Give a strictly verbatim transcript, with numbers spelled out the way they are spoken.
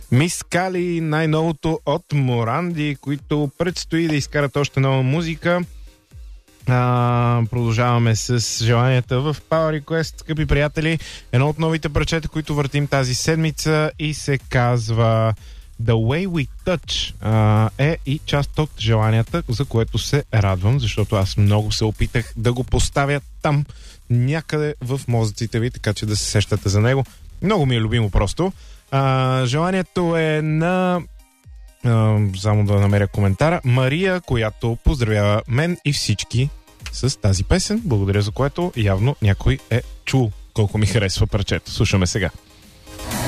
Мис Кали, най-новото от Моранди, които предстои да изкарат още нова музика. А, продължаваме с желанията в Power Request, скъпи приятели. Едно от новите парчета, които въртим тази седмица и се казва The Way We Touch, а, е и част от желанията, за което се радвам, защото аз много се опитах да го поставя там, някъде в мозъците ви, така че да се сещате за него. Много ми е любимо просто. А, желанието е на... А, само да намеря коментара. Мария, която поздравява мен и всички с тази песен. Благодаря за което явно някой е чул колко ми харесва парчето. Слушаме сега.